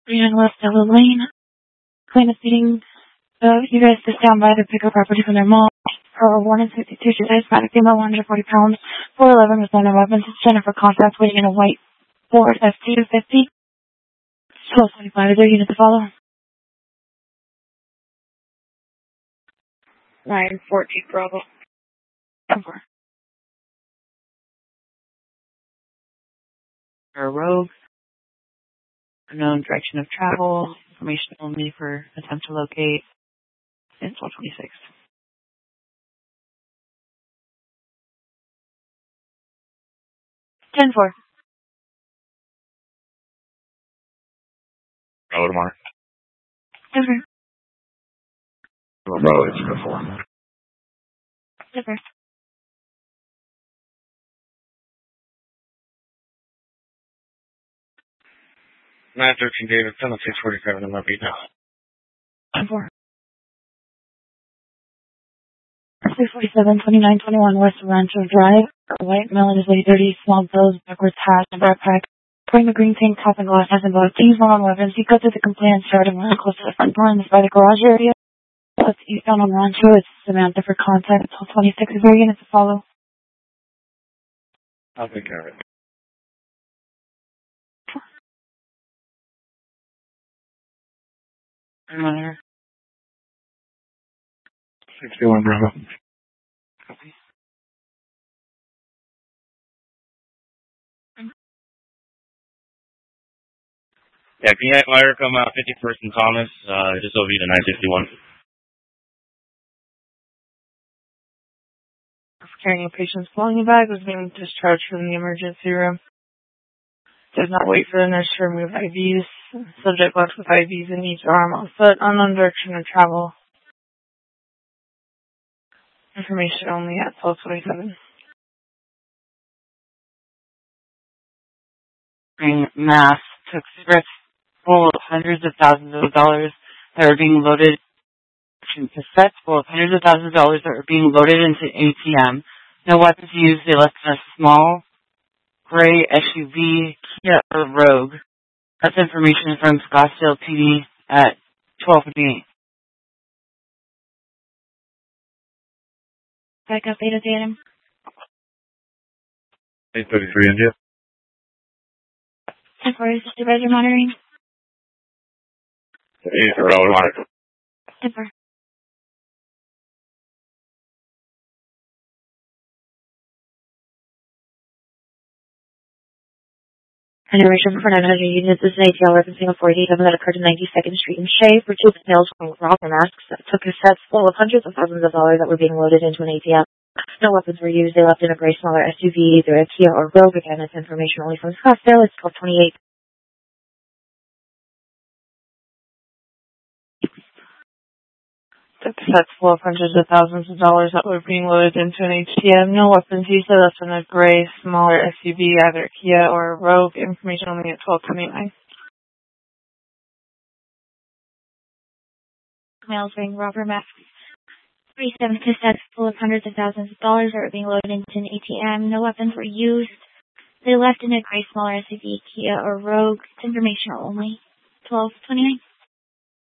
Green and West Ella Lane. Claim is meeting you guys to stand by to pick up property from their mall. Her 1 and 62, she's Hispanic, female, 140 pounds, 4'11", with no weapons. It's Jennifer Contact, waiting in a white Ford FT250. 1225, is there a unit to follow? 914 Bravo. 10-4. Or Rogue. Unknown direction of travel. Information only for attempt to locate. It's 1226. Ten-4. Bravo tomorrow. Denver. Bravo, it's good for. Denver. 913 David, 647 in my beat now. 10-4. 647, 2921 West Rancho Drive. White, melon is late 30s, small bills, backwards hat, and backpack. Wearing a green tank top and glasses and gloves. Teams on weapons. He got to the complaint and started running close to the front door in the by the garage area. That's eastbound on Rancho. It's Samantha for contact. 1226 is there unit to follow. I'll take care of it. I'm on her. 61 Bravo. Copy. Yeah, can you have Fire come out 51st and Thomas, just over to 951? Carrying a patient's belonging bag was being discharged from the emergency room. Did not wait for the nurse to remove IVs. Subject left with IVs in each arm on foot, unknown direction of travel. Information only at 1227. Bring mass took scripts full of hundreds of thousands of dollars that were being loaded, cassettes full of hundreds of thousands of dollars that were being loaded into ATM. No weapons used. They left in a small gray SUV, Kia or Rogue. That's information from Scottsdale PD at 12:58. Back up, Beta Datum. 833 India. 10-4 is supervisor monitoring. 8 Bravo tomorrow. 10-4. Generation for 900 units. This is an ATL referencing a 487 that occurred in 92nd Street in Shea for two males from rocker masks that took cassettes full of hundreds of thousands of dollars that were being loaded into an ATM. No weapons were used. They left in a gray smaller SUV, either a Kia or Rogue. Again, it's information only from Scottsdale. It's 1228. Took cassettes full of hundreds of thousands of dollars that were being loaded into an ATM. No weapons used. They left in a gray smaller SUV, either Kia or Rogue. Information only at 1229. Males wearing rubber masks. 37 cassettes full of hundreds of thousands of dollars that were being loaded into an ATM. No weapons were used. They left in a gray smaller SUV, Kia or Rogue. It's informational only. 1229.